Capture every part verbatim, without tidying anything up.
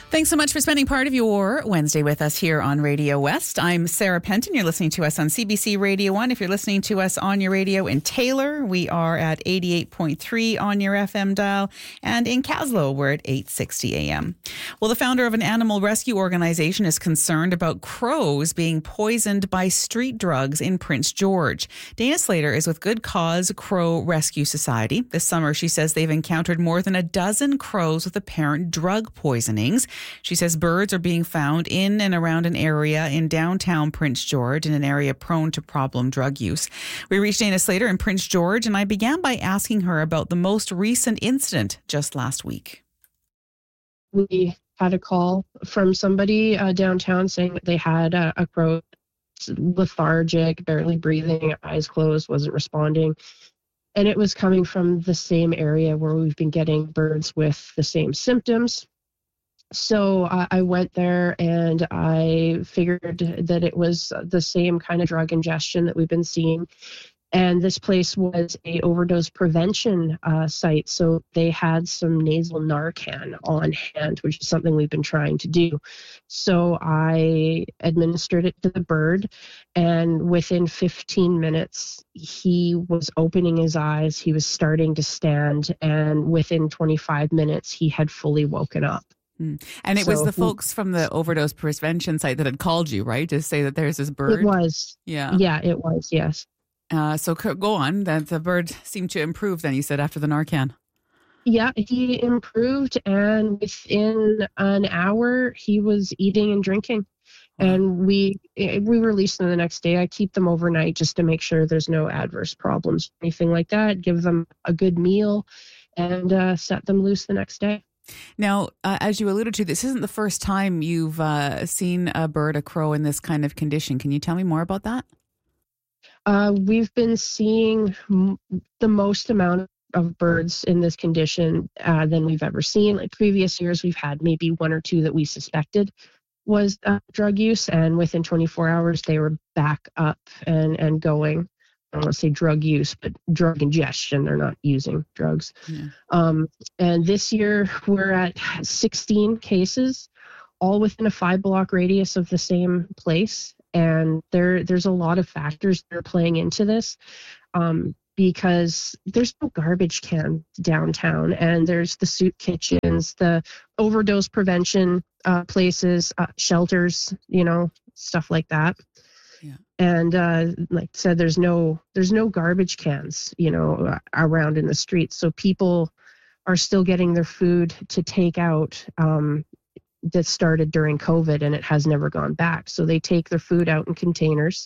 Thanks so much for spending part of your Wednesday with us here on Radio West. I'm Sarah Penton. You're listening to us on C B C Radio one. If you're listening to us on your radio in Taylor, we are at eighty-eight point three on your F M dial. And in Caslow, we're at eight sixty A M. Well, the founder of an animal rescue organization is concerned about crows being poisoned by street drugs in Prince George. Dana Slater is with Good Cause Crow Rescue Society. This summer, she says they've encountered more than a dozen crows with apparent drug poisonings. She says birds are being found in and around an area in downtown Prince George, in an area prone to problem drug use. We reached Dana Slater in Prince George, and I began by asking her about the most recent incident just last week. We had a call from somebody uh, downtown saying that they had a, a crow, lethargic, barely breathing, eyes closed, wasn't responding. And it was coming from the same area where we've been getting birds with the same symptoms. So uh, I went there and I figured that it was the same kind of drug ingestion that we've been seeing. And this place was a overdose prevention uh, site. So they had some nasal Narcan on hand, which is something we've been trying to do. So I administered it to the bird, and within fifteen minutes, he was opening his eyes. He was starting to stand. And within twenty-five minutes, he had fully woken up. And it so, was the folks from the overdose prevention site that had called you, right, to say that there's this bird? It was. Yeah. Yeah, it was, yes. Uh, so go on. That the bird seemed to improve then, you said, after the Narcan. Yeah, he improved, and within an hour, he was eating and drinking. And we we release them the next day. I keep them overnight just to make sure there's no adverse problems, anything like that. Give them a good meal and uh, set them loose the next day. Now, uh, as you alluded to, this isn't the first time you've uh, seen a bird, a crow, in this kind of condition. Can you tell me more about that? Uh, we've been seeing m- the most amount of birds in this condition uh, than we've ever seen. Like previous years, we've had maybe one or two that we suspected was uh, drug use, and within twenty-four hours, they were back up and, and going. I don't want to say drug use, but drug ingestion. They're not using drugs. Yeah. Um, and this year we're at sixteen cases, all within a five block radius of the same place. And there, there's a lot of factors that are playing into this um, because there's no garbage can downtown, and there's the soup kitchens, the overdose prevention uh, places, uh, shelters, you know, stuff like that. Yeah. And uh, like I said, there's no there's no garbage cans, you know, around in the streets. So people are still getting their food to take out um, that started during COVID, and it has never gone back. So they take their food out in containers,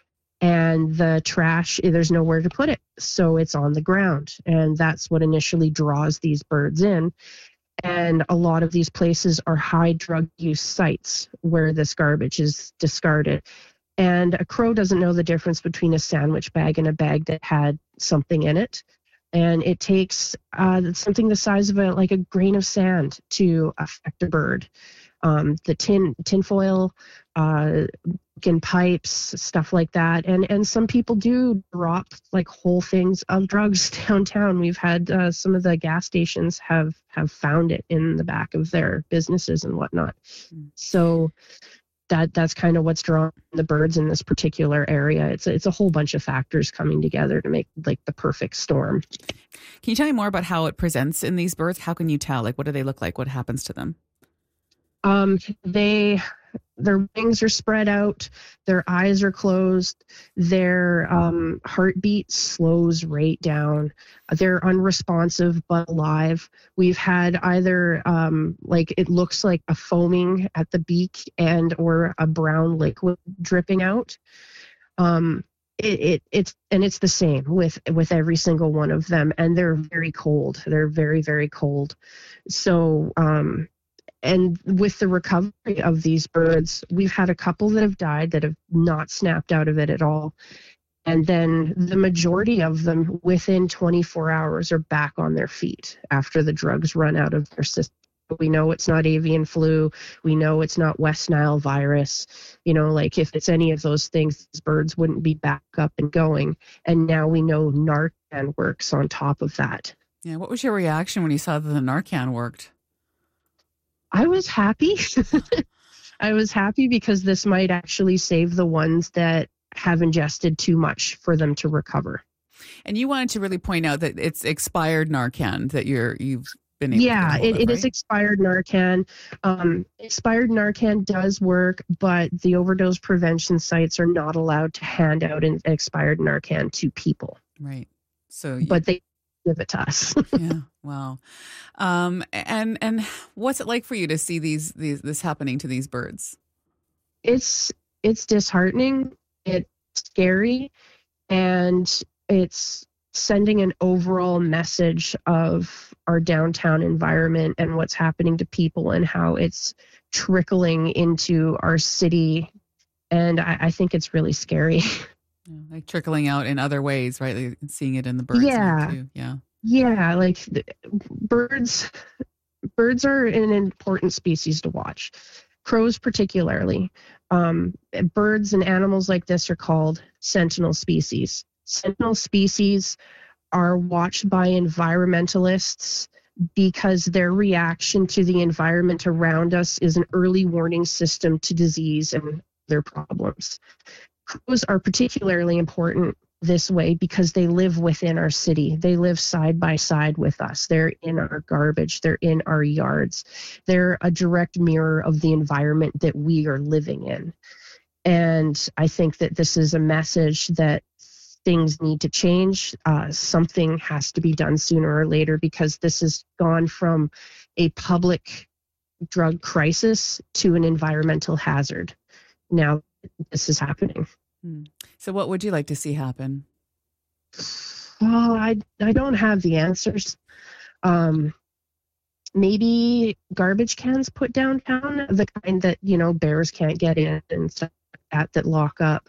and the trash, there's nowhere to put it. So it's on the ground. And that's what initially draws these birds in. And a lot of these places are high drug use sites where this garbage is discarded. And a crow doesn't know the difference between a sandwich bag and a bag that had something in it. And it takes uh, something the size of a like a grain of sand to affect a bird. Um, the tin tinfoil, uh, broken pipes, stuff like that. And and some people do drop like whole things of drugs downtown. We've had uh, some of the gas stations have have found it in the back of their businesses and whatnot. Mm. So. That that's kind of what's drawing the birds in this particular area. It's a, it's a whole bunch of factors coming together to make like the perfect storm. Can you tell me more about how it presents in these birds? How can you tell? Like, what do they look like? What happens to them? Um, they their wings are spread out, their eyes are closed, their um, heartbeat slows right down. They're unresponsive but alive. We've had either um, like it looks like a foaming at the beak and or a brown liquid dripping out. Um, it, it it's and it's the same with with every single one of them, and they're very cold. They're very very cold. So. Um, And with the recovery of these birds, we've had a couple that have died that have not snapped out of it at all. And then the majority of them within twenty-four hours are back on their feet after the drugs run out of their system. We know it's not avian flu. We know it's not West Nile virus. You know, like if it's any of those things, these birds wouldn't be back up and going. And now we know Narcan works on top of that. Yeah. What was your reaction when you saw that the Narcan worked? I was happy. I was happy because this might actually save the ones that have ingested too much for them to recover. And you wanted to really point out that it's expired Narcan that you're you've been able yeah, to get hold it, of, it right? is expired Narcan. Um, expired Narcan does work, but the overdose prevention sites are not allowed to hand out an expired Narcan to people. Right. So, you, but they give it to us. yeah. Wow. Um, and and what's it like for you to see these these this happening to these birds? It's it's disheartening. It's scary, and it's sending an overall message of our downtown environment and what's happening to people and how it's trickling into our city. And I, I think it's really scary. Yeah, like trickling out in other ways, right? Like seeing it in the birds. Yeah. Too. Yeah. Yeah. Like the, birds, birds are an important species to watch. Crows particularly. Um, birds and animals like this are called sentinel species. Sentinel species are watched by environmentalists because their reaction to the environment around us is an early warning system to disease and other problems. Crows are particularly important this way because they live within our city. They live side by side with us. They're in our garbage. They're in our yards. They're a direct mirror of the environment that we are living in. And I think that this is a message that things need to change. Uh, something has to be done sooner or later because this has gone from a public drug crisis to an environmental hazard. Now this is happening. So what would you like to see happen? Well, I, I don't have the answers. Um, maybe garbage cans put downtown, the kind that, you know, bears can't get in and stuff like that, that lock up.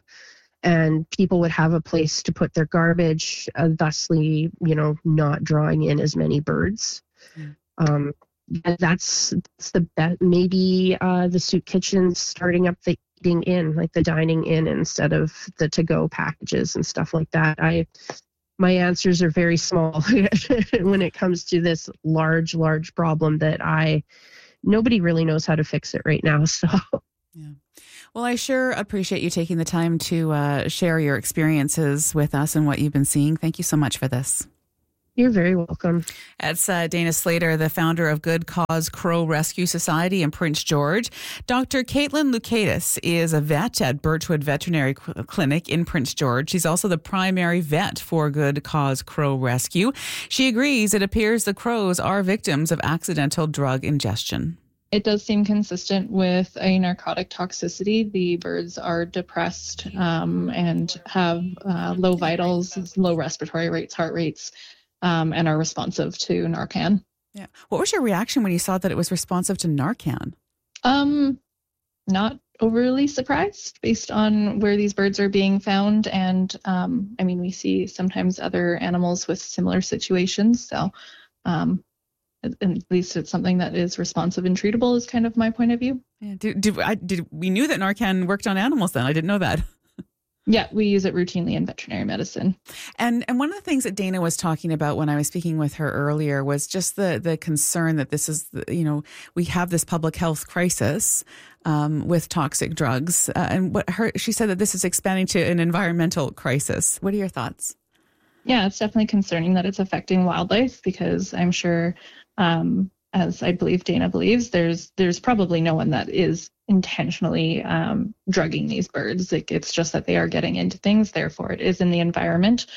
And people would have a place to put their garbage, uh, thusly, you know, not drawing in as many birds. Mm. Um, that's, that's the best. Maybe uh, the soup kitchens starting up the eating in, like the dining in, instead of the to-go packages and stuff like that. I, my answers are very small when it comes to this large, large problem that I, nobody really knows how to fix it right now. So. Yeah. Well, I sure appreciate you taking the time to uh, share your experiences with us and what you've been seeing. Thank you so much for this. You're very welcome. That's uh, Dana Slater, the founder of Good Cause Crow Rescue Society in Prince George. Doctor Caitlin Lukatis is a vet at Birchwood Veterinary Clinic in Prince George. She's also the primary vet for Good Cause Crow Rescue. She agrees it appears the crows are victims of accidental drug ingestion. It does seem consistent with a narcotic toxicity. The birds are depressed um, and have uh, low vitals, low respiratory rates, heart rates, um, and are responsive to Narcan. Yeah. What was your reaction when you saw that it was responsive to Narcan? Um, not overly surprised based on where these birds are being found. And um, I mean, we see sometimes other animals with similar situations. So um, at least it's something that is responsive and treatable is kind of my point of view. Yeah. Did, did, I, did we knew that Narcan worked on animals then? I didn't know that. Yeah, we use it routinely in veterinary medicine. And and one of the things that Dana was talking about when I was speaking with her earlier was just the the concern that this is, you know, we have this public health crisis um, with toxic drugs. Uh, and what her she said that this is expanding to an environmental crisis. What are your thoughts? Yeah, it's definitely concerning that it's affecting wildlife because I'm sure, um, as I believe Dana believes, there's there's probably no one that is intentionally um, drugging these birds. Like, it's just that they are getting into things, therefore it is in the environment,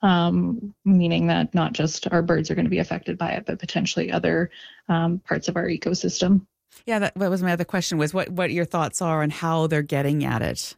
um, meaning that not just our birds are going to be affected by it, but potentially other um, parts of our ecosystem. Yeah, that, that was my other question, was what, what your thoughts are on how they're getting at it.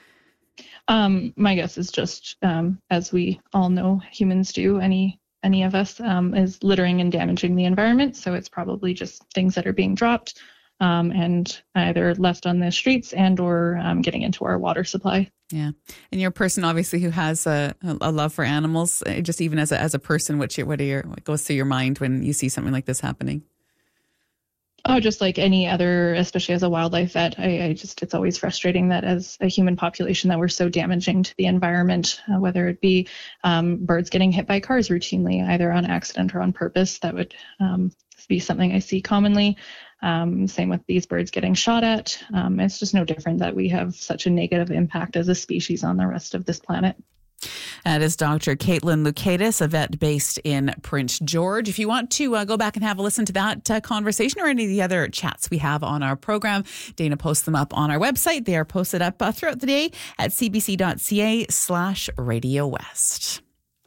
Um, my guess is just, um, as we all know, humans do, any any of us, um, is littering and damaging the environment. So it's probably just things that are being dropped um, and either left on the streets and or um, getting into our water supply. Yeah. And you're a person, obviously, who has a, a love for animals. Just even as a, as a person, what's your, what, are your, what goes through your mind when you see something like this happening? Oh, just like any other, especially as a wildlife vet, I, I just, it's always frustrating that as a human population that we're so damaging to the environment, uh, whether it be um, birds getting hit by cars routinely, either on accident or on purpose. That would um, be something I see commonly. Um, same with these birds getting shot at. Um, it's just no different that we have such a negative impact as a species on the rest of this planet. That is Doctor Caitlin Lukatis, a vet based in Prince George. If you want to uh, go back and have a listen to that uh, conversation or any of the other chats we have on our program, Dana posts them up on our website. They are posted up uh, throughout the day at cbc.ca slash Radio West.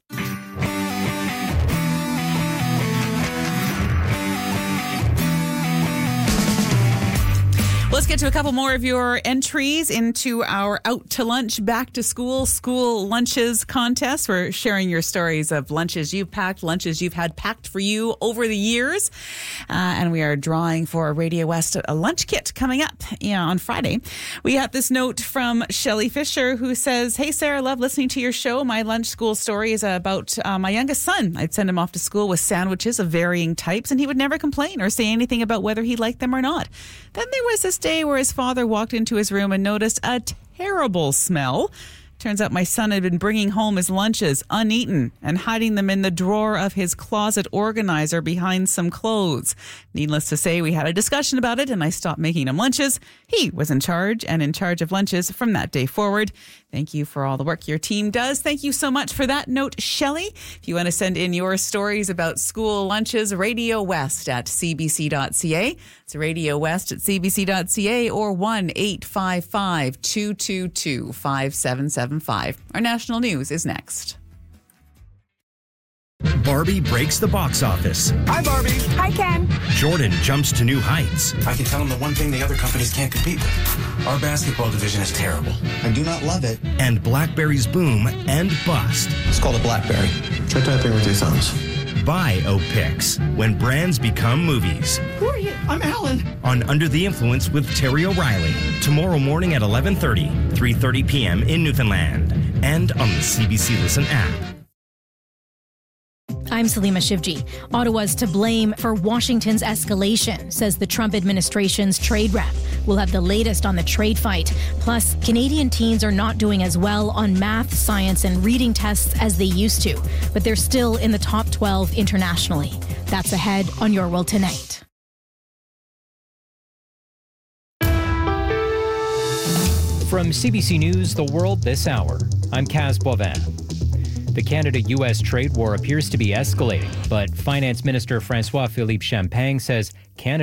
Let's get to a couple more of your entries into our Out to Lunch, Back to School, School Lunches contest. We're sharing your stories of lunches you've packed, lunches you've had packed for you over the years. Uh, and we are drawing for Radio West a lunch kit coming up yeah, on Friday. We got this note from Shelley Fisher who says, "Hey, Sarah, love listening to your show. My lunch school story is about uh, my youngest son. I'd send him off to school with sandwiches of varying types, and he would never complain or say anything about whether he liked them or not. Then there was this day where his father walked into his room and noticed a terrible smell. Turns out my son had been bringing home his lunches uneaten and hiding them in the drawer of his closet organizer behind some clothes. Needless to say, we had a discussion about it and I stopped making him lunches. He was in charge and in charge of lunches from that day forward." Thank you for all the work your team does. Thank you so much for that note, Shelley. If you want to send in your stories about school lunches, Radio West at cbc.ca. It's Radio West at cbc.ca or one eight five five, two two two, five seven seven five. Our national news is next. Barbie breaks the box office. Hi, Barbie. Hi, Ken. Jordan jumps to new heights. I can tell them the one thing the other companies can't compete with. Our basketball division is terrible. I do not love it. And BlackBerry's boom and bust. It's called a BlackBerry. Try typing with your thumbs. Biopics, when brands become movies. Who are you? I'm Alan. On Under the Influence with Terry O'Reilly. Tomorrow morning at eleven thirty, three thirty p.m. in Newfoundland. And on the C B C Listen app. I'm Salima Shivji. Ottawa's to blame for Washington's escalation, says the Trump administration's trade rep. We'll have the latest on the trade fight. Plus, Canadian teens are not doing as well on math, science, and reading tests as they used to, but they're still in the top twelve internationally. That's ahead on Your World Tonight. From C B C News, The World This Hour, I'm Kaz Boivin. The Canada-U S trade war appears to be escalating, but Finance Minister François-Philippe Champagne says Canada